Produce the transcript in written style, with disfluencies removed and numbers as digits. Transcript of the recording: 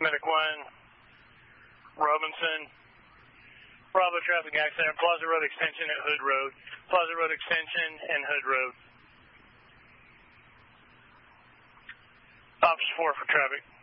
Medic 1, Robinson. Bravo traffic accident, Plaza Road extension at Hood Road. Plaza Road extension and Hood Road. Officer 4 for traffic.